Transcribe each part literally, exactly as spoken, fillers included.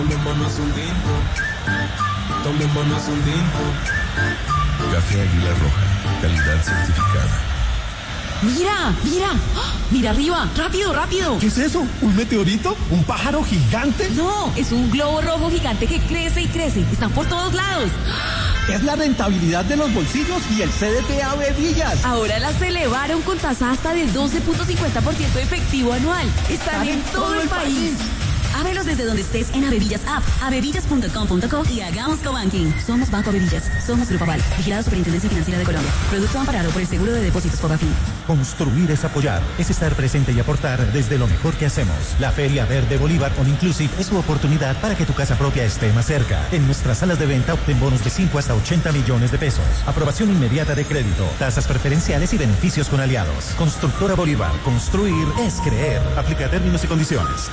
Tomémonos un tinto, tomémonos un tinto. Café Águila Roja, calidad certificada. ¡Mira! ¡Mira! ¡Oh! ¡Mira arriba! ¡Rápido, rápido! ¿Qué es eso? ¿Un meteorito? ¿Un pájaro gigante? No, es un globo rojo gigante que crece y crece. Están por todos lados. Es la rentabilidad de los bolsillos y el C D T A Bevillas. Ahora las elevaron con tasa hasta del doce punto cincuenta por ciento efectivo anual. Están, Están en, en todo, todo el país. país. Ábrelos desde donde estés en Avevillas App, avevillas punto com punto co y hagamos cobanking. Somos Banco Avevillas. Somos Grupo Aval. Vigilada Superintendencia Financiera de Colombia. Producto amparado por el Seguro de Depósitos Fogafín. Construir es apoyar. Es estar presente y aportar desde lo mejor que hacemos. La Feria Verde Bolívar All Inclusive es tu oportunidad para que tu casa propia esté más cerca. En nuestras salas de venta obtén bonos de cinco hasta ochenta millones de pesos. Aprobación inmediata de crédito. Tasas preferenciales y beneficios con aliados. Constructora Bolívar. Construir es creer. Aplica términos y condiciones.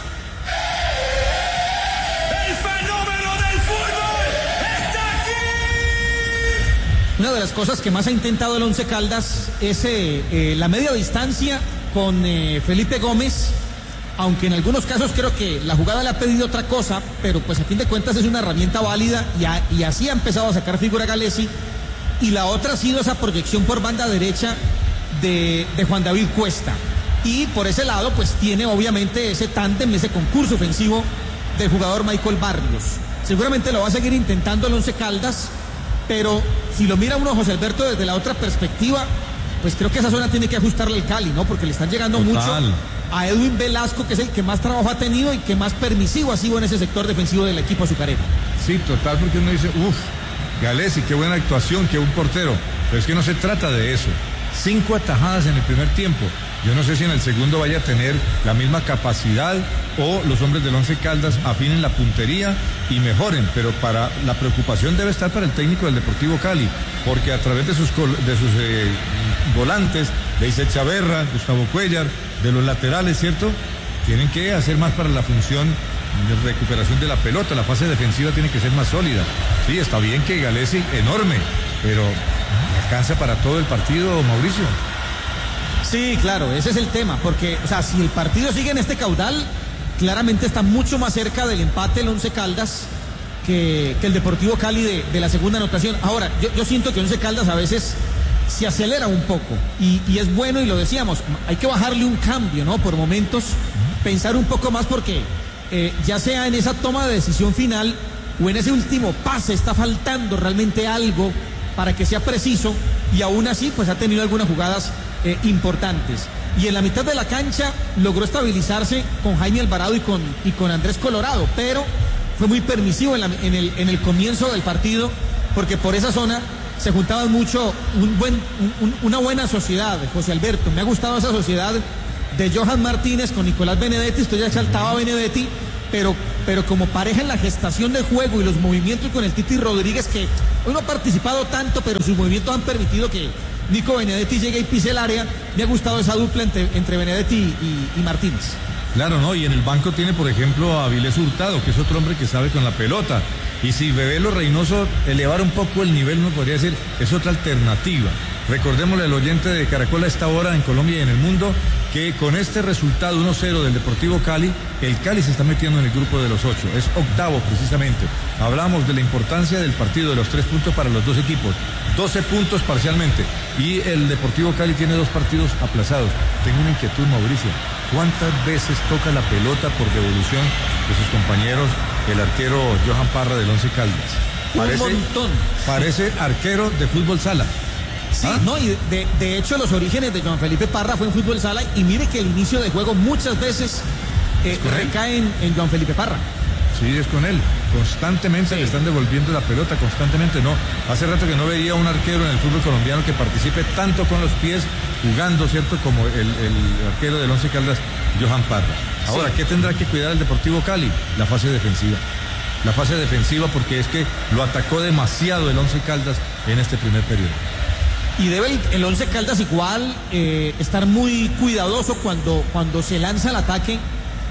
Una de las cosas que más ha intentado el Once Caldas es eh, eh, la media distancia con eh, Felipe Gómez, aunque en algunos casos creo que la jugada le ha pedido otra cosa, pero pues a fin de cuentas es una herramienta válida y, a, y así ha empezado a sacar figura Gallesi. Y la otra ha sido esa proyección por banda derecha de, de Juan David Cuesta. Y por ese lado pues tiene obviamente ese tándem, ese concurso ofensivo del jugador Michael Barrios. Seguramente lo va a seguir intentando el Once Caldas, pero si lo mira uno, José Alberto, desde la otra perspectiva, pues creo que esa zona tiene que ajustarle el Cali, ¿no? Porque le están llegando Total. mucho a Edwin Velasco, que es el que más trabajo ha tenido y que más permisivo ha sido en ese sector defensivo del equipo azucarero. Sí, total, porque uno dice, uff, Gallesi, qué buena actuación, qué buen portero. Pero es que no se trata de eso. Cinco atajadas en el primer tiempo. Yo no sé si en el segundo vaya a tener la misma capacidad o los hombres del Once Caldas afinen la puntería y mejoren, pero para la preocupación debe estar para el técnico del Deportivo Cali, porque a través de sus, de sus eh, volantes, de Isaac Chaverra, Gustavo Cuellar, de los laterales, ¿cierto? Tienen que hacer más para la función de recuperación de la pelota, la fase defensiva tiene que ser más sólida. Sí, está bien que Gallesi, enorme, pero ¿alcanza para todo el partido, Mauricio? Sí, claro, ese es el tema, porque, o sea, si el partido sigue en este caudal, claramente está mucho más cerca del empate el Once Caldas que, que el Deportivo Cali de, de la segunda anotación. Ahora, yo, yo siento que Once Caldas a veces se acelera un poco, y, y es bueno, y lo decíamos, hay que bajarle un cambio, ¿no? Por momentos, pensar un poco más, porque eh, ya sea en esa toma de decisión final o en ese último pase, está faltando realmente algo para que sea preciso, y aún así, pues ha tenido algunas jugadas Eh, importantes. Y en la mitad de la cancha logró estabilizarse con Jaime Alvarado y con, y con Andrés Colorado, pero fue muy permisivo en, la, en, el, en el comienzo del partido, porque por esa zona se juntaban mucho, un buen, un, una buena sociedad, José Alberto. Me ha gustado esa sociedad de Johan Martínez con Nicolás Benedetti. Estoy ya exaltado a Benedetti, pero, pero como pareja en la gestación del juego y los movimientos con el Titi Rodríguez, que hoy no ha participado tanto, pero sus movimientos han permitido que Nico Benedetti llegue y pise el área. Me ha gustado esa dupla entre, entre Benedetti y, y Martínez. Claro, ¿no? Y en el banco tiene, por ejemplo, a Avilés Hurtado, que es otro hombre que sabe con la pelota. Y si Bebelo Reynoso elevara un poco el nivel, uno podría decir, es otra alternativa. Recordémosle al oyente de Caracol a esta hora en Colombia y en el mundo, que con este resultado uno cero del Deportivo Cali, el Cali se está metiendo en el grupo de los ocho, es octavo precisamente. Hablamos de la importancia del partido, de los tres puntos para los dos equipos, doce puntos parcialmente, y el Deportivo Cali tiene dos partidos aplazados. Tengo una inquietud, Mauricio, ¿cuántas veces toca la pelota por devolución de sus compañeros el arquero Johan Parra del Once Caldas? Parece, un montón. Parece arquero de fútbol sala. Sí, ¿Ah? no, y de, de hecho los orígenes de Juan Felipe Parra fue en fútbol sala, y mire que el inicio de juego muchas veces eh, recae en, en Juan Felipe Parra. Sí, es con él, constantemente sí. Le están devolviendo la pelota, constantemente, no. Hace rato que no veía un arquero en el fútbol colombiano que participe tanto con los pies, jugando, ¿cierto?, como el, el arquero del Once Caldas, Johan Parra. Ahora, sí. ¿Qué tendrá que cuidar el Deportivo Cali? La fase defensiva. La fase defensiva, porque es que lo atacó demasiado el Once Caldas en este primer periodo. Y debe el, el Once Caldas igual eh, estar muy cuidadoso cuando, cuando se lanza el ataque,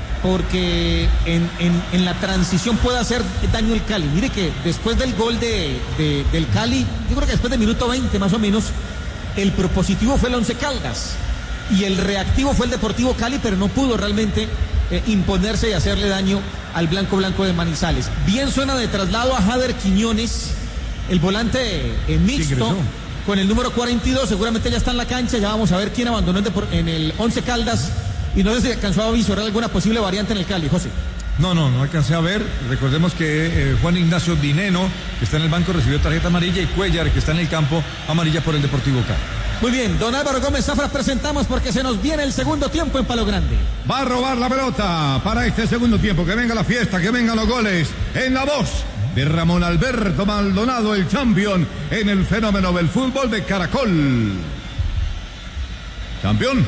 porque en, en, en la transición puede hacer daño el Cali. Mire que después del gol de, de, del Cali, yo creo que después del minuto veinte más o menos, el propositivo fue el Once Caldas y el reactivo fue el Deportivo Cali, pero no pudo realmente eh, imponerse y hacerle daño al blanco blanco de Manizales. Bien suena de traslado a Jader Quiñones, el volante eh, mixto, con el número cuarenta y dos, seguramente ya está en la cancha, ya vamos a ver quién abandonó en el Once Caldas, y no sé si alcanzó a visorar alguna posible variante en el Cali, José. No, no, no alcancé a ver. Recordemos que eh, Juan Ignacio Dineno, que está en el banco, recibió tarjeta amarilla, y Cuellar, que está en el campo, amarilla por el Deportivo Cali. Muy bien, don Álvaro Gómez Zafra, presentamos porque se nos viene el segundo tiempo en Palo Grande. Va a robar la pelota para este segundo tiempo. Que venga la fiesta, que vengan los goles. En la voz de Ramón Alberto Maldonado, el campeón en el fenómeno del fútbol de Caracol. Campeón.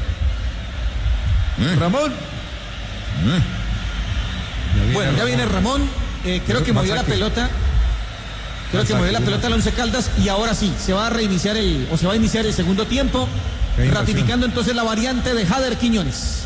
¿Eh? Ramón. ¿Eh? Ya bueno, ya viene Ramón, eh, creo que movió la pelota, creo que movió la pelota al Once Caldas, y ahora sí, se va a reiniciar el, o se va a iniciar el segundo tiempo, ratificando entonces la variante de Jader Quiñones.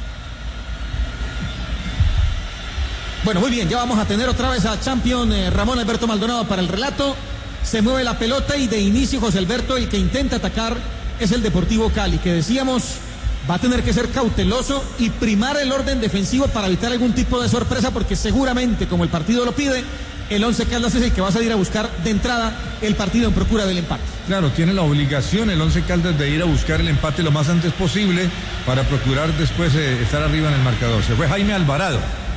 Bueno, muy bien, ya vamos a tener otra vez a Champion eh, Ramón Alberto Maldonado para el relato. Se mueve la pelota y de inicio José Alberto, el que intenta atacar es el Deportivo Cali, que decíamos va a tener que ser cauteloso y primar el orden defensivo para evitar algún tipo de sorpresa, porque seguramente, como el partido lo pide, el Once Caldas es el que va a salir a buscar de entrada el partido en procura del empate. Claro, tiene la obligación el Once Caldas de ir a buscar el empate lo más antes posible para procurar después eh, estar arriba en el marcador. Se fue Jaime Alvarado.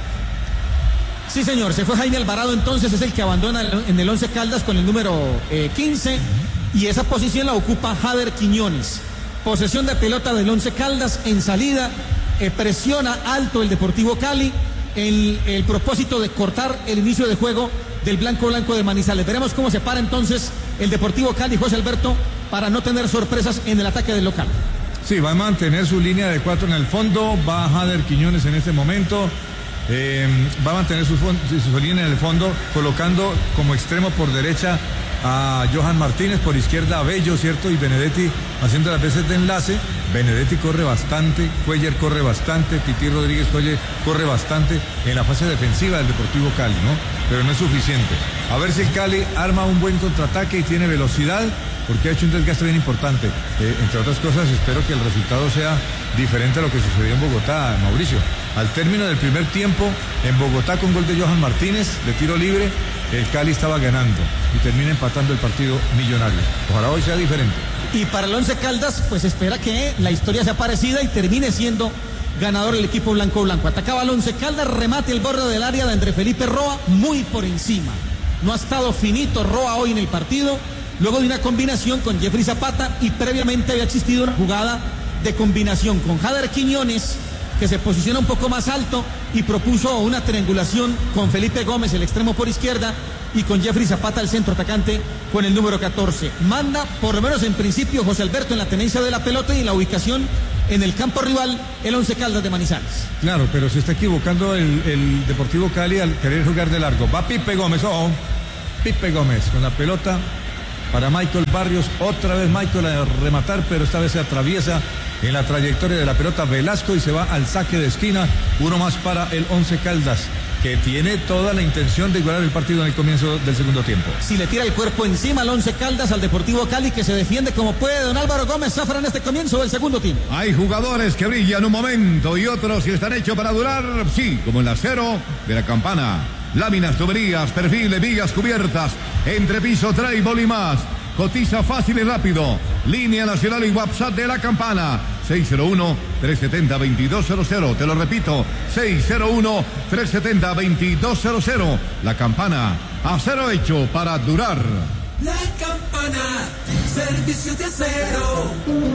Sí, señor, se fue Jaime Alvarado, entonces es el que abandona en el Once Caldas con el número eh, quince, y esa posición la ocupa Jader Quiñones. Posesión de pelota del Once Caldas en salida, eh, presiona alto el Deportivo Cali, el, el propósito de cortar el inicio de juego del blanco blanco de Manizales. Veremos cómo se para entonces el Deportivo Cali, José Alberto, para no tener sorpresas en el ataque del local. Sí, va a mantener su línea de cuatro en el fondo, va Jader Quiñones en este momento, eh, va a mantener su, su línea en el fondo, colocando como extremo por derecha a Johan Martínez, por izquierda a Bello, ¿cierto? Y Benedetti haciendo las veces de enlace. Benedetti corre bastante, Cuellar corre bastante, Titi Rodríguez Cuellar corre bastante en la fase defensiva del Deportivo Cali, ¿no? Pero no es suficiente. A ver si el Cali arma un buen contraataque y tiene velocidad, porque ha hecho un desgaste bien importante. Eh, entre otras cosas, espero que el resultado sea diferente a lo que sucedió en Bogotá, Mauricio. Al término del primer tiempo, en Bogotá, con gol de Johan Martínez, de tiro libre, el Cali estaba ganando y termina empatando el partido Millonario. Ojalá hoy sea diferente. Y para el Once Caldas, pues espera que la historia sea parecida y termine siendo ganador el equipo blanco blanco. Atacaba el Once Caldas, remate el borde del área de André Felipe Roa, muy por encima. No ha estado finito Roa hoy en el partido, luego de una combinación con Jeffrey Zapata, y previamente había existido una jugada de combinación con Jader Quiñones, que se posiciona un poco más alto y propuso una triangulación con Felipe Gómez, el extremo por izquierda, y con Jeffrey Zapata, el centro atacante, con el número catorce. Manda, por lo menos en principio, José Alberto en la tenencia de la pelota y en la ubicación en el campo rival, el Once Caldas de Manizales. Claro, pero se está equivocando el, el Deportivo Cali al querer jugar de largo. Va Pipe Gómez, oh, Pipe Gómez con la pelota para Michael Barrios. Otra vez Michael a rematar, pero esta vez se atraviesa en la trayectoria de la pelota Velasco y se va al saque de esquina. Uno más para el Once Caldas, que tiene toda la intención de igualar el partido en el comienzo del segundo tiempo. Si le tira el cuerpo encima al Once Caldas, al Deportivo Cali, que se defiende como puede, don Álvaro Gómez Zafra, en este comienzo del segundo tiempo. Hay jugadores que brillan un momento y otros que están hechos para durar, sí, como el acero de la Campana. Láminas, tuberías, perfiles, vigas cubiertas, entrepiso, traybol y más. Cotiza fácil y rápido. Línea nacional y WhatsApp de la Campana. seis cero uno, tres siete cero, dos dos cero cero. Te lo repito, seis cero uno, tres siete cero, dos dos cero cero. La Campana, acero hecho para durar. La Campana, servicio de acero.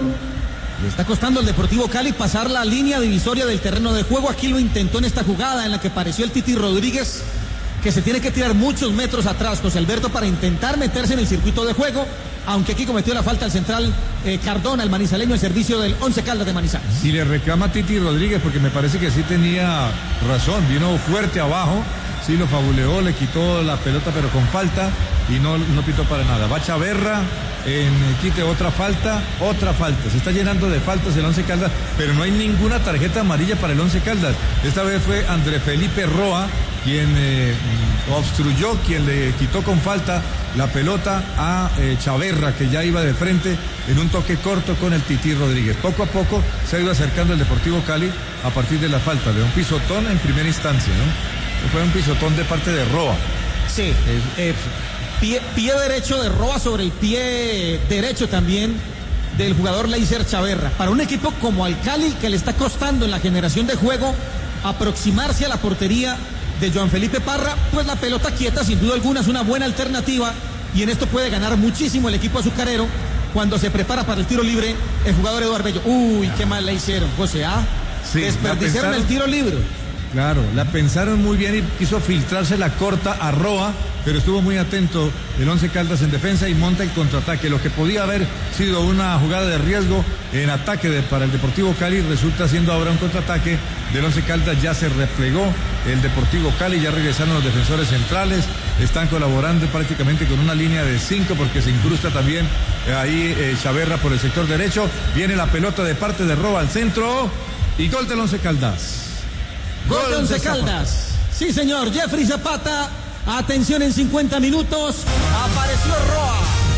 Le está costando al Deportivo Cali pasar la línea divisoria del terreno de juego. Aquí lo intentó en esta jugada en la que apareció el Titi Rodríguez, que se tiene que tirar muchos metros atrás, José Alberto, para intentar meterse en el circuito de juego, aunque aquí cometió la falta el central eh, Cardona, el manizaleño, el servicio del Once Caldas de Manizales. Y le reclama a Titi Rodríguez, porque me parece que sí tenía razón, vino fuerte abajo, sí lo fabuleó, le quitó la pelota pero con falta y no, no pitó para nada. Va Chaverra, en quite otra falta, otra falta. Se está llenando de faltas el Once Caldas, pero no hay ninguna tarjeta amarilla para el Once Caldas. Esta vez fue André Felipe Roa quien eh, obstruyó, quien le quitó con falta la pelota a eh, Chaverra, que ya iba de frente en un toque corto con el Tití Rodríguez. Poco a poco se ha ido acercando el Deportivo Cali a partir de la falta de un pisotón en primera instancia, ¿no? Fue un pisotón de parte de Roa. Sí, eh, eh, pie, pie derecho de Roa sobre el pie derecho también del jugador Leiser Chaverra. Para un equipo como al Cali, que le está costando en la generación de juego aproximarse a la portería de Joan Felipe Parra, pues la pelota quieta sin duda alguna es una buena alternativa, y en esto puede ganar muchísimo el equipo azucarero cuando se prepara para el tiro libre el jugador Eduardo Bello. Uy, qué mal le hicieron, José, ¿ah? Sí, desperdiciaron el tiro libre. Claro, la pensaron muy bien y quiso filtrarse la corta a Roa, pero estuvo muy atento el Once Caldas en defensa y monta el contraataque. Lo que podía haber sido una jugada de riesgo en ataque de, para el Deportivo Cali resulta siendo ahora un contraataque del Once Caldas. Ya se replegó el Deportivo Cali, ya regresaron los defensores centrales, están colaborando prácticamente con una línea de cinco porque se incrusta también eh, ahí eh, Chaverra por el sector derecho. Viene la pelota de parte de Roa al centro y gol del Once Caldas. Gol de Once Caldas. Sí, señor. Jeffrey Zapata. Atención, en cincuenta minutos. Apareció Roa.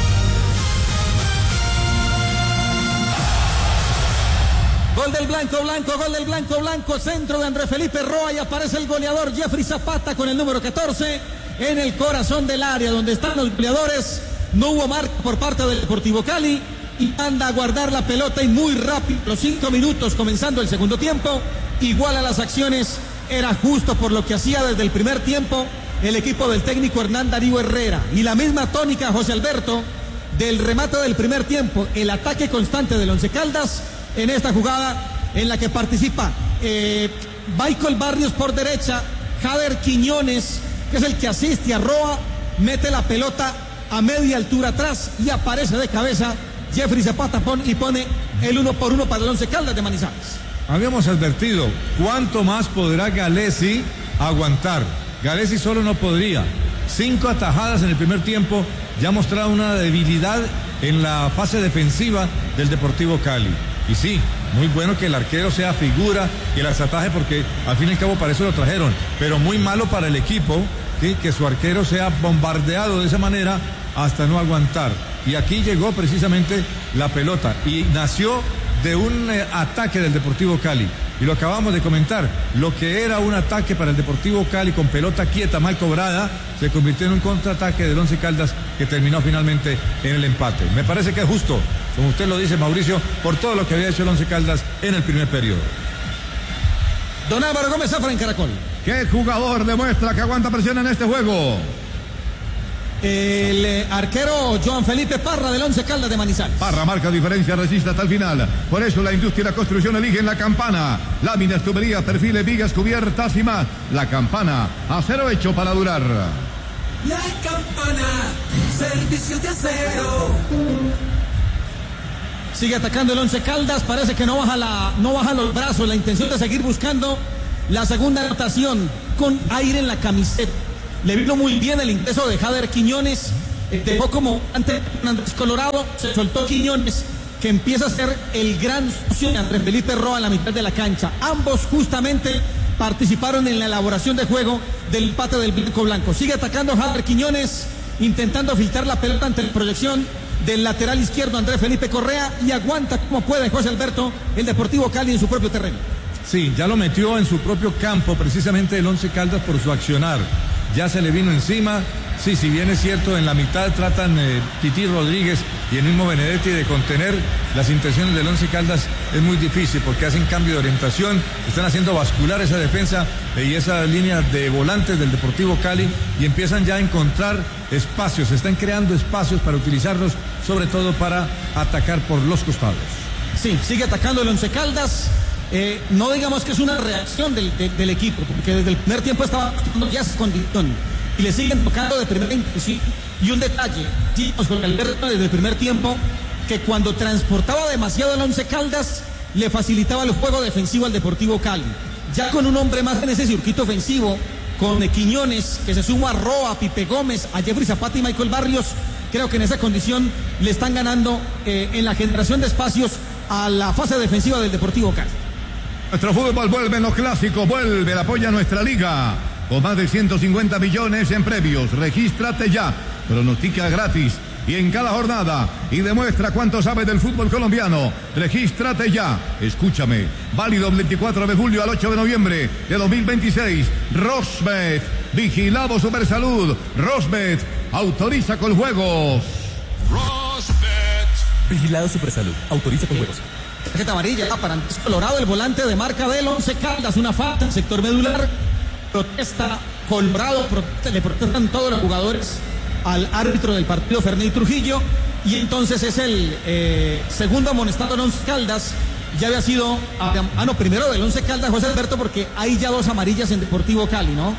Gol del blanco, blanco, gol del blanco, blanco. Centro de Andrés Felipe Roa y aparece el goleador Jeffrey Zapata con el número catorce en el corazón del área donde están los goleadores. No hubo marca por parte del Deportivo Cali y anda a guardar la pelota y muy rápido. Los cinco minutos comenzando el segundo tiempo. Igual a las acciones, era justo por lo que hacía desde el primer tiempo el equipo del técnico Hernán Darío Herrera. Y la misma tónica, José Alberto, del remate del primer tiempo, el ataque constante del Once Caldas en esta jugada en la que participa eh, Michael Barrios por derecha, Jader Quiñones, que es el que asiste a Roa, mete la pelota a media altura atrás y aparece de cabeza Jeffrey Zapata y pone el uno por uno para el Once Caldas de Manizales. Habíamos advertido cuánto más podrá Galesi aguantar. Galesi solo no podría. Cinco atajadas en el primer tiempo, ya ha mostrado una debilidad en la fase defensiva del Deportivo Cali. Y sí, muy bueno que el arquero sea figura y las ataje porque al fin y al cabo para eso lo trajeron. Pero muy malo para el equipo, ¿sí?, que su arquero sea bombardeado de esa manera hasta no aguantar. Y aquí llegó precisamente la pelota y nació de un eh, ataque del Deportivo Cali. Y lo acabamos de comentar, lo que era un ataque para el Deportivo Cali con pelota quieta, mal cobrada, se convirtió en un contraataque del Once Caldas que terminó finalmente en el empate. Me parece que es justo, como usted lo dice, Mauricio, por todo lo que había hecho el Once Caldas en el primer periodo. Don Álvaro Gómez Zafra en Caracol. ¿Qué jugador demuestra que aguanta presión en este juego? El eh, arquero Joan Felipe Parra del Once Caldas de Manizales. Parra marca diferencia, resiste hasta el final. Por eso la industria y la construcción eligen La Campana. Láminas, tuberías, perfiles, vigas, cubiertas y más. La Campana, acero hecho para durar. La Campana, servicios de acero. Sigue atacando el Once Caldas, parece que no baja, la, no baja los brazos, la intención de seguir buscando la segunda anotación con aire en la camiseta. Le vino muy bien el ingreso de Jader Quiñones, eh, dejó como ante Andrés Colorado, se soltó Quiñones, que empieza a ser el gran socio de Andrés Felipe Roa en la mitad de la cancha. Ambos justamente participaron en la elaboración de juego del empate del blanco blanco. Sigue atacando Jader Quiñones, intentando filtrar la pelota ante la proyección del lateral izquierdo Andrés Felipe Correa, y aguanta como puede José Alberto el Deportivo Cali en su propio terreno. Sí, ya lo metió en su propio campo precisamente el Once Caldas por su accionar. Ya se le vino encima. Sí, si bien es cierto, en la mitad tratan eh, Tití Rodríguez y el mismo Benedetti de contener las intenciones del Once Caldas, es muy difícil porque hacen cambio de orientación, están haciendo bascular esa defensa eh, y esa línea de volantes del Deportivo Cali, y empiezan ya a encontrar espacios, están creando espacios para utilizarlos, sobre todo para atacar por los costados. Sí, sigue atacando el Once Caldas. Eh, no digamos que es una reacción del, de, del equipo, porque desde el primer tiempo estaba ya su condición y le siguen tocando de primera intención. Y un detalle, sí, con Alberto desde el primer tiempo, que cuando transportaba demasiado el Once Caldas, le facilitaba el juego defensivo al Deportivo Cali. Ya con un hombre más en ese circuito ofensivo, con Quiñones, que se suma a Roa, a Pipe Gómez, a Jeffrey Zapata y Michael Barrios, creo que en esa condición le están ganando eh, en la generación de espacios a la fase defensiva del Deportivo Cali. Nuestro fútbol vuelve en los clásicos, vuelve el apoyo a nuestra liga. con más de ciento cincuenta millones en premios. Regístrate ya, pronostica gratis y en cada jornada y demuestra cuánto sabe del fútbol colombiano. Regístrate ya. Escúchame, válido del veinticuatro de julio al ocho de noviembre de dos mil veintiséis. Rosbet, vigilado Supersalud. Rosbet, autoriza con juegos. Rosbet, vigilado Supersalud, autoriza con juegos. Tarjeta amarilla para Andrés Colorado, el volante de marca del Once Caldas, una falta en sector medular. Protesta Colorado, protesta, le protestan todos los jugadores al árbitro del partido, Fernández Trujillo, y entonces es el eh, segundo amonestado en Once Caldas. Ya había sido, ah no, primero del Once Caldas, José Alberto, porque hay ya dos amarillas en Deportivo Cali, ¿no?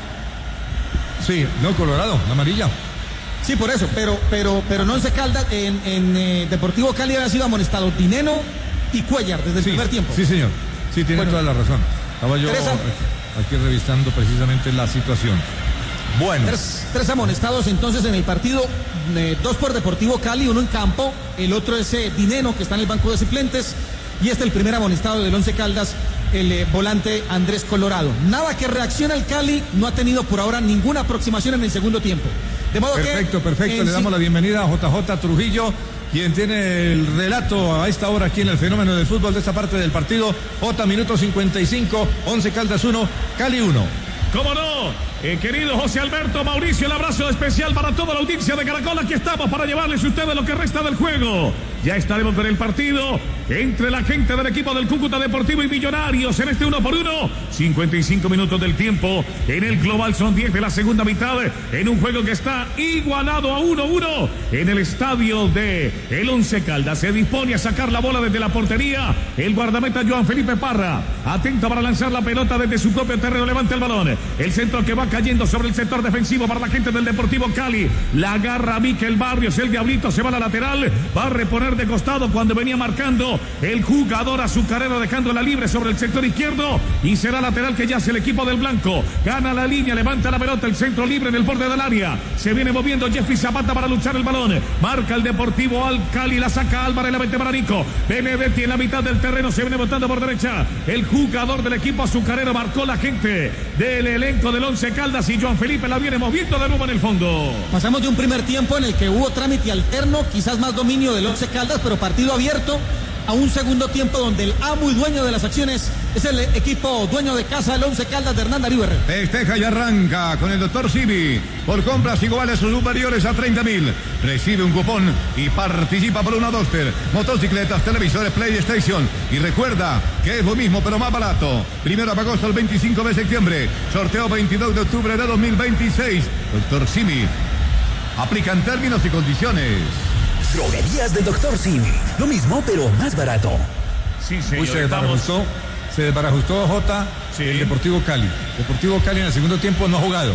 Sí, no, Colorado, la amarilla. Sí, por eso, pero pero pero en Once Caldas, en, en eh, Deportivo Cali había sido amonestado Dineno y Cuellar desde el sí, primer tiempo. Sí, señor, sí, tiene bueno, toda la razón. Estaba yo Teresa, aquí revisando precisamente la situación. Bueno. Tres, tres amonestados entonces en el partido, eh, dos por Deportivo Cali, uno en campo, el otro es eh, Dineno, que está en el banco de suplentes, y este el primer amonestado del Once Caldas, el eh, volante Andrés Colorado. Nada que reaccione al Cali, no ha tenido por ahora ninguna aproximación en el segundo tiempo. De modo perfecto, que, perfecto, le damos la bienvenida a J J Trujillo, quien tiene el relato a esta hora aquí en el fenómeno del fútbol de esta parte del partido. J, minuto cincuenta y cinco, Once Caldas uno, Cali uno. ¿Cómo no? Eh, querido José Alberto, Mauricio, el abrazo especial para toda la audiencia de Caracol. Aquí estamos para llevarles a ustedes lo que resta del juego. Ya estaremos con el partido entre la gente del equipo del Cúcuta Deportivo y Millonarios en este uno por uno. cincuenta y cinco minutos del tiempo. En el global son diez de la segunda mitad. En un juego que está igualado a uno uno. En el estadio de el Once Caldas se dispone a sacar la bola desde la portería. El guardameta Joan Felipe Parra. Atento para lanzar la pelota desde su propio terreno. Levanta el balón. El centro que va cayendo sobre el sector defensivo para la gente del Deportivo Cali. La agarra Miquel Barrios. El Diablito se va a la lateral. Va a reponer de costado cuando venía marcando el jugador azucarero, dejándola libre sobre el sector izquierdo, y será lateral que ya hace el equipo del blanco. Gana la línea, levanta la pelota, el centro libre en el borde del área. Se viene moviendo Jeffrey Zapata para luchar el balón. Marca el Deportivo al Cali, la saca Álvarez, la mete para Nico. Benedetti en la mitad del terreno, se viene botando por derecha. El jugador del equipo azucarero marcó la gente del elenco del Once Caldas, y Joan Felipe la viene moviendo de nuevo en el fondo. Pasamos de un primer tiempo en el que hubo trámite alterno, quizás más dominio del Once Caldas, pero partido abierto, a un segundo tiempo donde el amo y dueño de las acciones es el equipo dueño de casa del Once Caldas de Hernán Darío Herrera. Festeja y arranca con el doctor Simi. Por compras iguales o superiores a treinta mil. Recibe un cupón y participa por una Duster, motocicletas, televisores, PlayStation. Y recuerda que es lo mismo pero más barato. Primero de agosto al veinticinco de septiembre. Sorteo veintidós de octubre de dos mil veintiséis. doctor Simi. Aplican términos y condiciones. Droguerías del doctor Simi. Lo mismo, pero más barato. Sí, señor. Uy, se desbarajustó, se desbarajustó J, sí. El Deportivo Cali. Deportivo Cali en el segundo tiempo no ha jugado.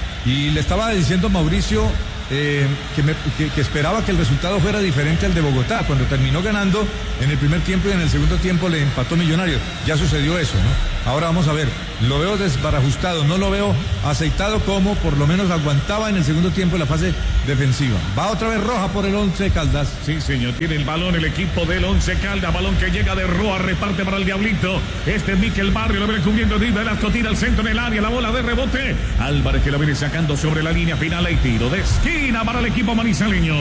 Y le estaba diciendo Mauricio eh, que, me, que, que esperaba que el resultado fuera diferente al de Bogotá. Cuando terminó ganando en el primer tiempo y en el segundo tiempo le empató Millonarios. Ya sucedió eso, ¿no? Ahora vamos a ver, lo veo desbarajustado, no lo veo aceitado como por lo menos aguantaba en el segundo tiempo en la fase defensiva. Va otra vez Roja por el Once Caldas. Sí, señor, tiene el balón el equipo del Once Caldas, balón que llega de Roa, reparte para el Diablito. Este es Miquel Barrio, lo viene cubriendo Di Velasco, tira al centro en el área, la bola de rebote. Álvarez que la viene sacando sobre la línea final, y tiro de esquina para el equipo manizaleño.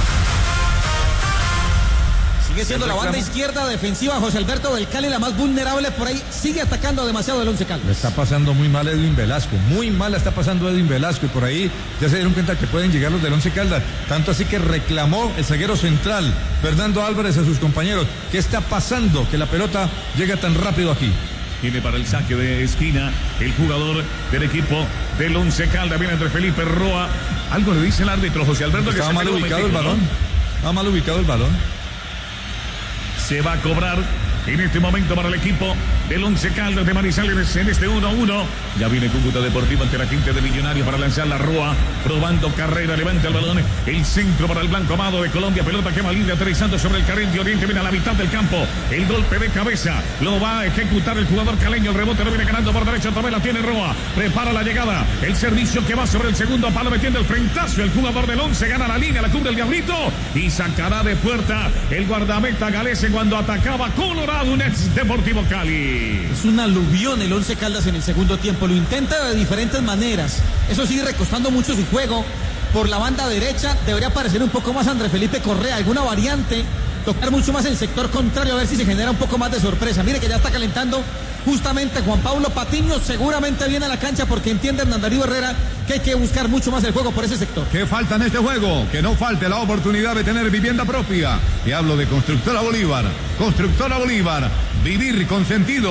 Sigue siendo la banda izquierda defensiva, José Alberto, del Cali, la más vulnerable por ahí. Sigue atacando demasiado el Once Caldas. Le está pasando muy mal Edwin Velasco. Muy mal la está pasando Edwin Velasco. Y por ahí ya se dieron cuenta que pueden llegar los del Once Caldas. Tanto así que reclamó el zaguero central, Fernando Álvarez, a sus compañeros. ¿Qué está pasando? Que la pelota llega tan rápido aquí. Tiene para el saque de esquina el jugador del equipo del Once Caldas. Viene entre Felipe Roa. Algo le dice el árbitro José Alberto. Estaba que mal ubicado el balón. Estaba mal ubicado el balón. Se va a cobrar en este momento para el equipo del Once Caldas de Manizales en este uno uno. Ya viene Cúcuta Deportivo ante la gente de Millonarios para lanzar la Roa, probando carrera, levanta el balón, el centro para el blanco amado de Colombia, pelota que va libre aterrizando sobre el carril de Oriente, viene a la mitad del campo, el golpe de cabeza, lo va a ejecutar el jugador caleño, el rebote lo viene ganando por derecha, otra vez la tiene Roa, prepara la llegada, el servicio que va sobre el segundo palo, metiendo el frentazo, el jugador del Once gana la línea, la cubre el Diablito y sacará de puerta el guardameta galese cuando atacaba Colorado, un ex Deportivo Cali. Cali. Es un aluvión el Once Caldas en el segundo tiempo. Lo intenta de diferentes maneras. Eso sigue recostando mucho su juego. Por la banda derecha debería aparecer un poco más Andrés Felipe Correa, alguna variante, tocar mucho más el sector contrario a ver si se genera un poco más de sorpresa. Mire que ya está calentando justamente Juan Pablo Patiño, seguramente viene a la cancha porque entiende Hernán Darío Herrera que hay que buscar mucho más el juego por ese sector. ¿Qué falta en este juego? Que no falte la oportunidad de tener vivienda propia. Y hablo de Constructora Bolívar. Constructora Bolívar, vivir con sentido.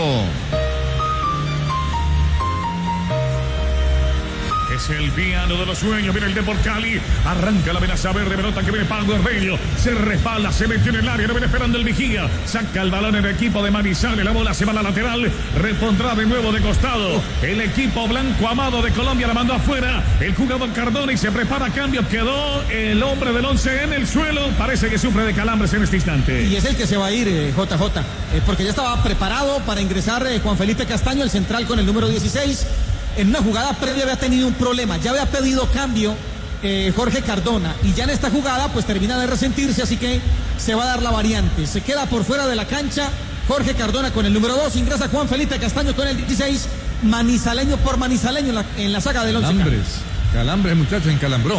Es el piano de los sueños, viene el Depor Cali, arranca la amenaza verde, pelota que viene Pablo Herreño, se respalda, se metió en el área, no viene esperando el vigía, saca el balón en el equipo de Manizales, la bola se va a la lateral, repondrá de nuevo de costado, el equipo blanco amado de Colombia la mandó afuera, el jugador Cardona y se prepara cambio, quedó el hombre del once en el suelo, parece que sufre de calambres en este instante. Y es el que se va a ir, eh, J J, eh, porque ya estaba preparado para ingresar eh, Juan Felipe Castaño, el central con el número dieciséis. En una jugada previa había tenido un problema, ya había pedido cambio eh, Jorge Cardona y ya en esta jugada pues termina de resentirse, así que se va a dar la variante. Se queda por fuera de la cancha Jorge Cardona con el número dos, ingresa Juan Felipe Castaño con el dieciséis, manizaleño por manizaleño en la, en la saga del once. Calambres, calambres muchachos, encalambró.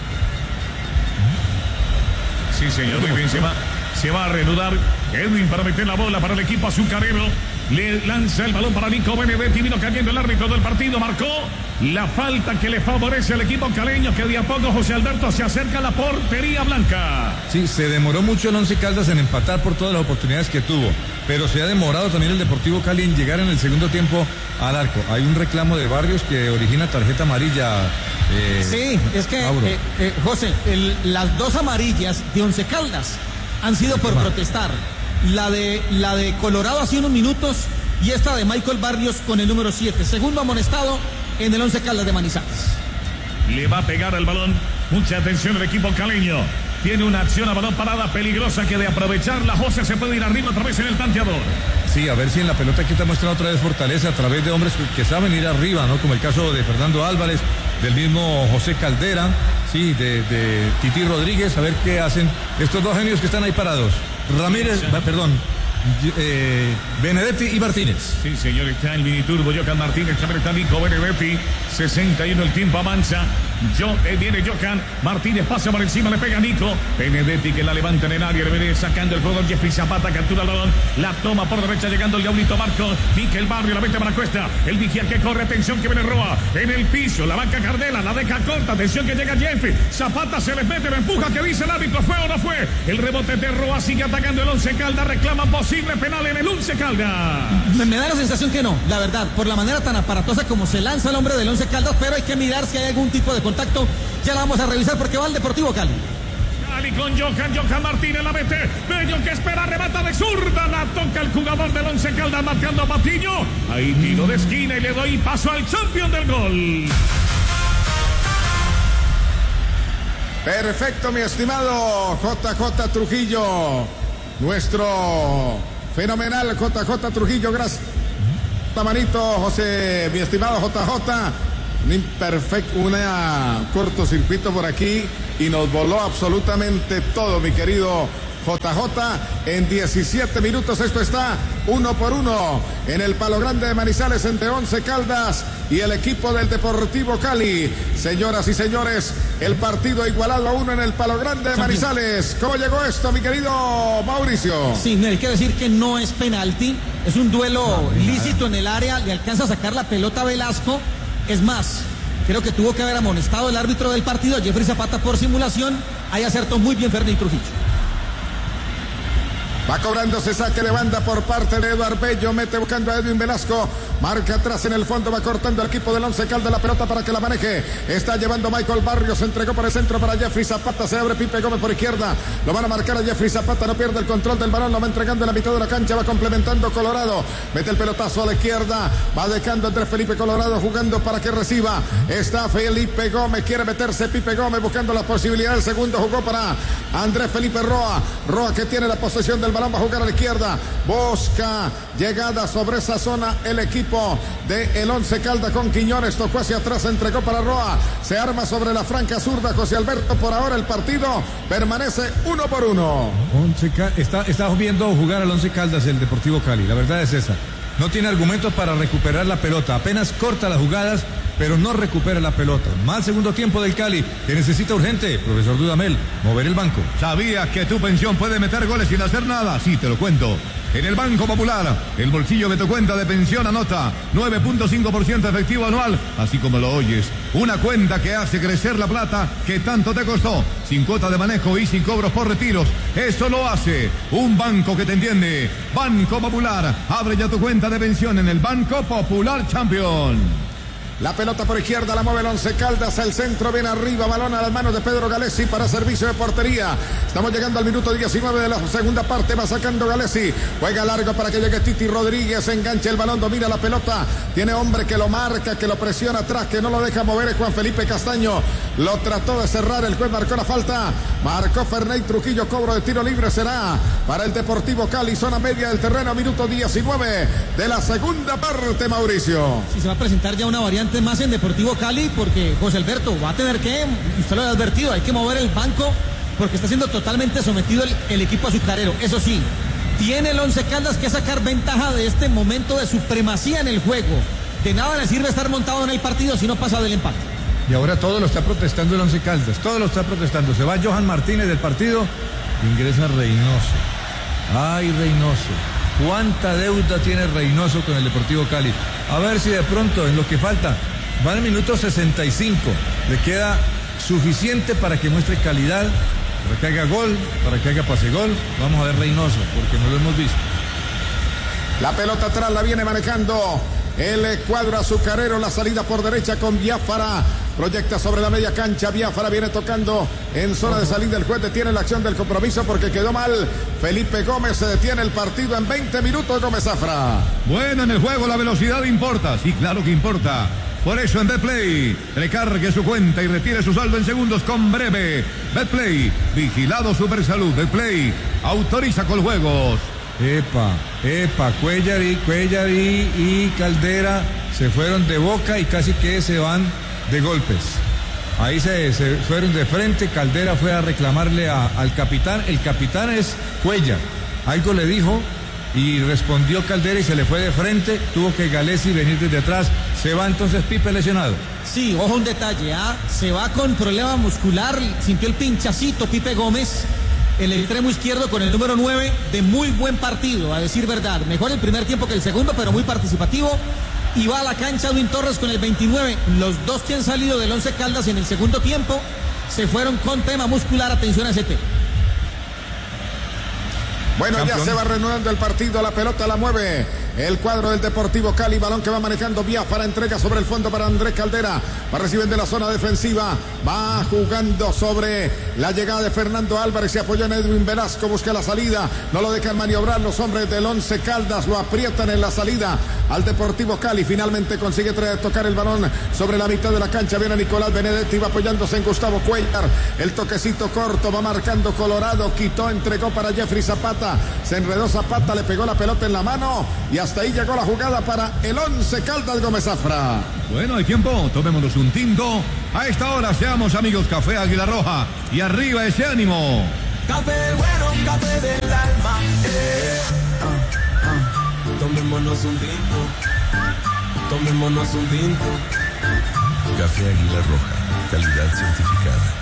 Sí señor, muy bien, se va, se va a reanudar Edwin para meter la bola para el equipo azucarero. Le lanza el balón para Nico Benedetti, vino cayendo el árbitro del partido, marcó la falta que le favorece al equipo caleño, que de a poco José Alberto se acerca a la portería blanca. Sí, se demoró mucho el Once Caldas en empatar por todas las oportunidades que tuvo, pero se ha demorado también el Deportivo Cali en llegar en el segundo tiempo al arco. Hay un reclamo de Barrios que origina tarjeta amarilla. Eh, sí, es que, eh, eh, José, el, las dos amarillas de Once Caldas han sido por protestar. La de, la de Colorado hace unos minutos y esta de Michael Barrios con el número siete. Segundo amonestado en el Once Caldas de Manizales. Le va a pegar al balón. Mucha atención el equipo caleño. Tiene una acción a balón parada peligrosa que de aprovecharla José se puede ir arriba otra vez en el tanteador. Sí, a ver si en la pelota quita muestra otra vez fortaleza a través de hombres que, que saben ir arriba, ¿no? Como el caso de Fernando Álvarez, del mismo José Caldera, sí, de, de Titi Rodríguez, a ver qué hacen estos dos genios que están ahí parados. Ramírez, perdón, eh, Benedetti y Martínez. Sí, señor, está el miniturbo Jocan Martínez, también está Nico Benedetti, sesenta y uno el tiempo avanza. Yo, eh, viene Jocan Martínez, pasa por encima, le pega a Nico Benedetti que la levanta en el área, le viene sacando el jugador Jeffrey Zapata, captura el balón, la toma por derecha llegando el Diablito Marcos, Miquel Barrio, la mete para Cuesta, el vigía que corre, atención que viene Roa, en el piso, la banca Cardela, la deja corta, atención que llega Jeffrey, Zapata se les mete, lo empuja, que dice el árbitro, ¿fue o no fue? El rebote de Roa sigue atacando el Once Caldas, reclaman posible penal en el Once Caldas. Me, me da la sensación que no, la verdad, por la manera tan aparatosa como se lanza el hombre del Once Caldas, pero hay que mirar si hay algún tipo de contacto, ya la vamos a revisar porque va el Deportivo Cali. Cali con Johan, Johan Martínez la mete, Bello que espera, remata de zurda, la toca el jugador del Once Caldas marcando a Patiño, ahí tiro de esquina y le doy paso al campeón del gol. Perfecto, mi estimado J J Trujillo, nuestro fenomenal J J Trujillo, gracias. Manito, José, mi estimado J J, un imperfecto, un cortocircuito por aquí y nos voló absolutamente todo, mi querido J J. En diecisiete minutos esto está uno por uno en el Palo Grande de Manizales entre Once Caldas y el equipo del Deportivo Cali. Señoras y señores, el partido igualado a uno en el Palo Grande de Manizales. ¿Cómo llegó esto, mi querido Mauricio? Sí, hay que decir que no es penalti, es un duelo no, lícito en el área, le alcanza a sacar la pelota a Velasco. Es más, creo que tuvo que haber amonestado el árbitro del partido, Jeffrey Zapata, por simulación. Ahí acertó muy bien Fernández Trujillo. Va cobrándose saque de banda por parte de Eduardo Bello, mete buscando a Edwin Velasco, marca atrás en el fondo, va cortando el equipo del Once Caldas la pelota para que la maneje, está llevando Michael Barrios, se entregó por el centro para Jeffrey Zapata, se abre Pipe Gómez por izquierda, lo van a marcar a Jeffrey Zapata, no pierde el control del balón, lo va entregando en la mitad de la cancha, va complementando Colorado, mete el pelotazo a la izquierda, va dejando Andrés Felipe Colorado jugando para que reciba, está Felipe Gómez, quiere meterse Pipe Gómez buscando la posibilidad, el segundo jugó para Andrés Felipe Roa, Roa que tiene la posesión del balón, va a jugar a la izquierda, busca llegada sobre esa zona el equipo de el Once Caldas con Quiñones, tocó hacia atrás, entregó para Roa, se arma sobre la franca zurda José Alberto, por ahora el partido permanece uno por uno. Once Cal... está, está viendo jugar al Once Caldas el Deportivo Cali, la verdad es esa. no tiene argumentos para recuperar la pelota, apenas corta las jugadas, pero no recupera la pelota. Mal segundo tiempo del Cali, que necesita urgente, profesor Dudamel, mover el banco. ¿Sabías que tu pensión puede meter goles sin hacer nada? Sí, te lo cuento. En el Banco Popular, el bolsillo de tu cuenta de pensión anota nueve punto cinco por ciento efectivo anual, así como lo oyes. Una cuenta que hace crecer la plata que tanto te costó, sin cuota de manejo y sin cobros por retiros. Eso lo hace un banco que te entiende. Banco Popular, abre ya tu cuenta de pensión en el Banco Popular Champion. La pelota por izquierda la mueve el Once Caldas, el centro viene arriba, balón a las manos de Pedro Galesi para servicio de portería. Estamos llegando al minuto diecinueve de la segunda parte, va sacando Galesi, juega largo para que llegue Titi Rodríguez, engancha el balón, domina la pelota, tiene hombre que lo marca, que lo presiona atrás, que no lo deja mover, es Juan Felipe Castaño, lo trató de cerrar, el juez marcó la falta, marcó Ferney Trujillo, cobro de tiro libre será para el Deportivo Cali, zona media del terreno, minuto diecinueve de la segunda parte, Mauricio. Sí, se va a presentar ya una variante más en Deportivo Cali porque José Alberto va a tener que, usted lo ha advertido, hay que mover el banco porque está siendo totalmente sometido el, el equipo azucarero. Eso sí, tiene el Once Caldas que sacar ventaja de este momento de supremacía en el juego. De nada le sirve estar montado en el partido si no pasa del empate. Y ahora todo lo está protestando el Once Caldas, todo lo está protestando. Se va Johan Martínez del partido, ingresa Reynoso. Ay, Reynoso. ¿Cuánta deuda tiene Reynoso con el Deportivo Cali? A ver si de pronto, en lo que falta, va el minuto sesenta y cinco. Le queda suficiente para que muestre calidad, para que haga gol, para que haga pase gol. Vamos a ver Reynoso, porque no lo hemos visto. La pelota atrás la viene manejando el cuadro azucarero, la salida por derecha con Biafara. Proyecta sobre la media cancha, Biafara viene tocando en zona de salida, el juez detiene la acción del compromiso porque quedó mal. Felipe Gómez se detiene el partido en veinte minutos, Gómez Zafra. Bueno, en el juego la velocidad importa, sí, claro que importa. Por eso en Betplay, recargue su cuenta y retire su saldo en segundos con Breve. Betplay, vigilado Supersalud. Betplay, autoriza con juegos. Epa, epa, Cuellar y, Cuellar y, y Caldera se fueron de boca y casi que se van de golpes. Ahí se, se fueron de frente, Caldera fue a reclamarle a, al capitán, el capitán es Cuellar, algo le dijo y respondió Caldera y se le fue de frente, tuvo que Galesi venir desde atrás, se va entonces Pipe lesionado. Sí, ojo un detalle, ¿ah? Se va con problema muscular, sintió el pinchacito Pipe Gómez, el extremo izquierdo con el número nueve, de muy buen partido, a decir verdad, mejor el primer tiempo que el segundo, pero muy participativo. Y va a la cancha Edwin Torres con el veintinueve. Los dos que han salido del Once Caldas en el segundo tiempo se fueron con tema muscular. Atención a ese tema. Bueno, Campeón. Ya se va reanudando el partido, la pelota la mueve el cuadro del Deportivo Cali, balón que va manejando Biafara, entrega sobre el fondo para Andrés Caldera, va recibiendo la zona defensiva, va jugando sobre la llegada de Fernando Álvarez, se apoya en Edwin Velasco, busca la salida, no lo dejan maniobrar los hombres del Once Caldas, lo aprietan en la salida al Deportivo Cali, finalmente consigue tocar el balón sobre la mitad de la cancha, viene Nicolás Benedetti, va apoyándose en Gustavo Cuellar, el toquecito corto, va marcando Colorado, quitó, entregó para Jeffrey Zapata, se enredó Zapata, le pegó la pelota en la mano y hasta ahí llegó la jugada para el Once Caldas, Gómez Zafra. Bueno, hay tiempo, tomémonos un tinto. A esta hora seamos amigos Café Águila Roja y arriba ese ánimo. Café bueno, café del alma. Eh. Ah, ah. Tomémonos un tinto. Tomémonos un tinto. Café Águila Roja, calidad certificada.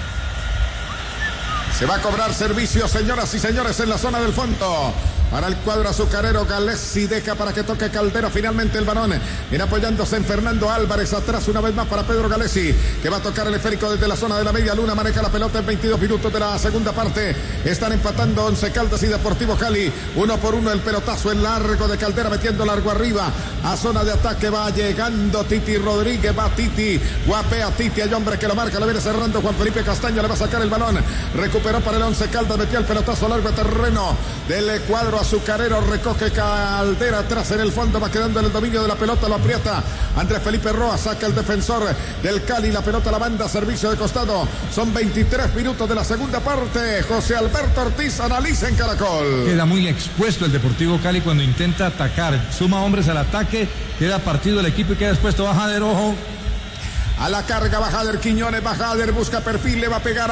Se va a cobrar servicio, señoras y señores, en la zona del fondo. Para el cuadro azucarero, Galesi deja para que toque Caldera. Finalmente el balón viene apoyándose en Fernando Álvarez. Atrás una vez más para Pedro Galesi, que va a tocar el esférico desde la zona de la media luna. Maneja la pelota en veintidós minutos de la segunda parte. Están empatando Once Caldas y Deportivo Cali. Uno por uno el pelotazo en largo de Caldera, metiendo largo arriba. A zona de ataque va llegando Titi Rodríguez. Va Titi, guapea Titi. Hay hombre que lo marca, lo viene cerrando Juan Felipe Castaño. Le va a sacar el balón. Recuperó para el Once Caldas. Metió el pelotazo largo a terreno del cuadro azucarero, recoge Caldera atrás en el fondo, va quedando en el dominio de la pelota, lo aprieta Andrés Felipe Roa, saca el defensor del Cali, la pelota la banda, servicio de costado, son veintitrés minutos de la segunda parte. José Alberto Ortiz analiza en Caracol. Queda muy expuesto el Deportivo Cali cuando intenta atacar, suma hombres al ataque, queda partido el equipo y queda expuesto. Bajader, ojo. A la carga Bajader, Quiñones, Bajader busca perfil, le va a pegar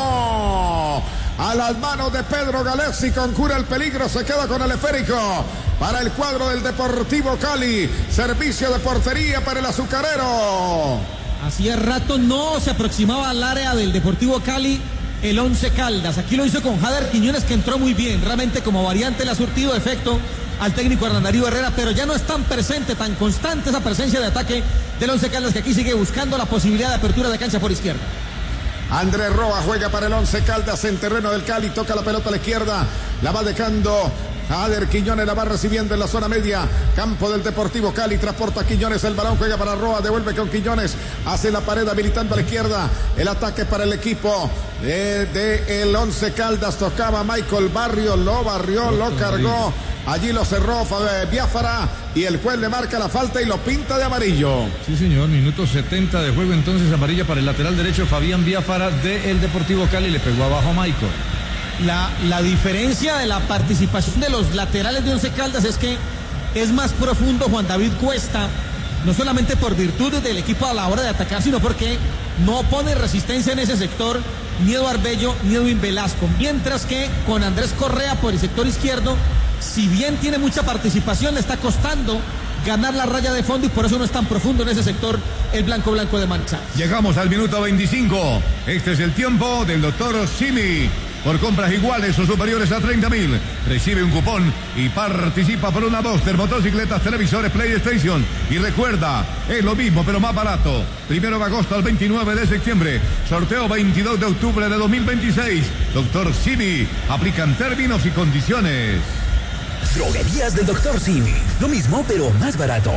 abajo. A las manos de Pedro Galesi, conjura el peligro, se queda con el esférico. para el cuadro del Deportivo Cali. Servicio de portería para el azucarero. Hacía rato no se aproximaba al área del Deportivo Cali el Once Caldas. Aquí lo hizo con Jader Quiñones, que entró muy bien. Realmente como variante le ha surtido efecto al técnico Hernán Darío Herrera, pero ya no es tan presente, tan constante esa presencia de ataque del Once Caldas, que aquí sigue buscando la posibilidad de apertura de cancha por izquierda. Andrés Roa juega para el Once Caldas en terreno del Cali, toca la pelota a la izquierda, la va dejando Jader Quiñones, la va recibiendo en la zona media, campo del Deportivo Cali, transporta Quiñones, el balón juega para Roa, devuelve con Quiñones, hace la pared habilitando a la izquierda, el ataque para el equipo de, de el Once Caldas, tocaba Michael Barrio, lo barrió, lo cargó, allí lo cerró Biafara y el juez le marca la falta y lo pinta de amarillo. Sí, señor, minuto setenta de juego, entonces amarilla para el lateral derecho Fabián Biafara del Deportivo Cali, le pegó abajo a Michael. La, la diferencia de la participación de los laterales de Once Caldas es que es más profundo Juan David Cuesta, no solamente por virtudes del equipo a la hora de atacar, sino porque no pone resistencia en ese sector ni Eduardo Bello ni Edwin Velasco, mientras que con Andrés Correa por el sector izquierdo, si bien tiene mucha participación, le está costando ganar la raya de fondo y por eso no es tan profundo en ese sector el blanco blanco de Manizales. Llegamos al minuto veinticinco. Este es el tiempo del doctor Simi. Por compras iguales o superiores a treinta mil, recibe un cupón y participa por una Boxster, motocicletas, televisores, PlayStation. Y recuerda, es lo mismo pero más barato. Primero de agosto al veintinueve de septiembre. Sorteo veintidós de octubre de dos mil veintiséis. Doctor Simi, aplican términos y condiciones. Droguerías del doctor Simi. Lo mismo pero más barato.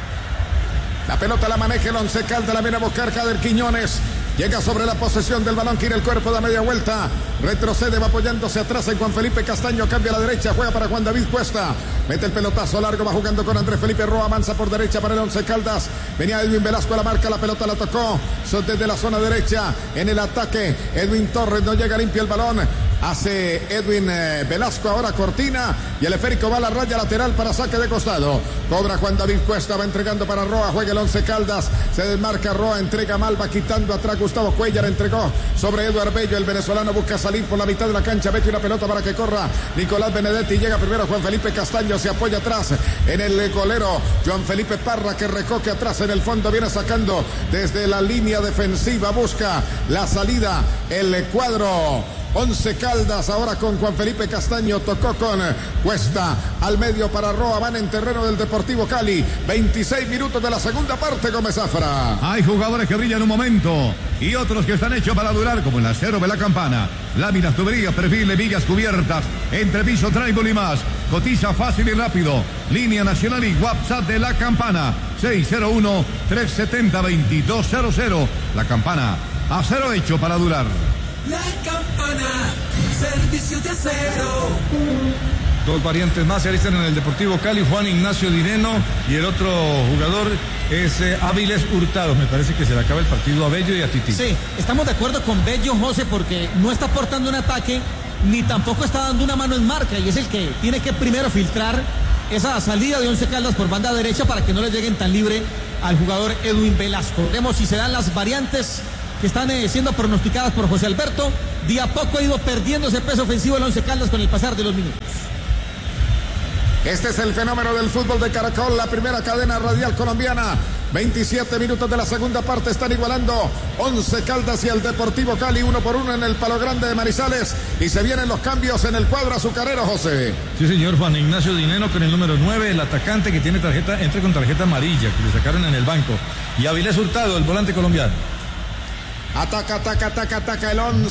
La pelota la maneja el Once Caldas, la viene a buscar Jader Quiñones. Llega sobre la posesión del balón, gira el cuerpo, da media vuelta, retrocede, va apoyándose atrás en Juan Felipe Castaño, cambia a la derecha, juega para Juan David Cuesta, mete el pelotazo largo, va jugando con Andrés Felipe Roa, avanza por derecha para el Once Caldas, venía Edwin Velasco a la marca, la pelota la tocó, desde la zona derecha, en el ataque, Edwin Torres no llega, limpia el balón, hace Edwin eh, Velasco, ahora Cortina, y el esférico va a la raya lateral para saque de costado, cobra Juan David Cuesta, va entregando para Roa, juega el Once Caldas, se desmarca Roa, entrega mal, va quitando atrás Gustavo Cuellar, entregó sobre Eduardo Bello, el venezolano busca salir por la mitad de la cancha, mete una pelota para que corra Nicolás Benedetti, llega primero Juan Felipe Castaño, se apoya atrás en el golero Juan Felipe Parra, que recoge atrás en el fondo, viene sacando desde la línea defensiva, busca la salida el cuadro Once Caldas, ahora con Juan Felipe Castaño, tocó con Cuesta, al medio para Roa, van en terreno del Deportivo Cali, veintiséis minutos de la segunda parte, Gómez Zafra. Hay jugadores que brillan un momento y otros que están hechos para durar, como el acero de la campana, láminas, tuberías, perfiles, vigas cubiertas, entrepiso, trébol y más. Cotiza fácil y rápido. Línea nacional y WhatsApp de la campana, seis cero uno, tres siete cero, dos dos cero cero. La campana, acero hecho para durar. La Campana, servicio de acero. Dos variantes más se alistan en el Deportivo Cali, Juan Ignacio Dineno y el otro jugador es eh, Áviles Hurtado. Me parece que se le acaba el partido a Bello y a Titi. Sí, estamos de acuerdo con Bello, José, porque no está aportando un ataque ni tampoco está dando una mano en marca y es el que tiene que primero filtrar esa salida de Once Caldas por banda derecha para que no le lleguen tan libre al jugador Edwin Velasco. Vemos si se dan las variantes que están eh, siendo pronosticadas por José Alberto. De a poco ha ido perdiendo ese peso ofensivo el Once Caldas con el pasar de los minutos. Este es el fenómeno del fútbol de Caracol, la primera cadena radial colombiana. veintisiete minutos de la segunda parte, están igualando Once Caldas y el Deportivo Cali, uno por uno en el Palo Grande de Manizales. Y se vienen los cambios en el cuadro azucarero, José. Sí, señor, Juan Ignacio Dineno con el número nueve, el atacante que tiene tarjeta, entra con tarjeta amarilla, que le sacaron en el banco. Y Avilés Hurtado, el volante colombiano. Ataca, ataca, ataca, ataca el once.